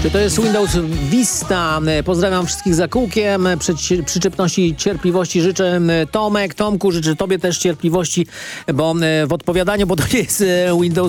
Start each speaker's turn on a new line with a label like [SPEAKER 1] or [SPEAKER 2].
[SPEAKER 1] To jest Windows Vista. Pozdrawiam wszystkich za kółkiem. Przyczepności i cierpliwości życzę Tomek. Tomku, życzę tobie też cierpliwości, bo w odpowiadaniu, bo to nie jest Windows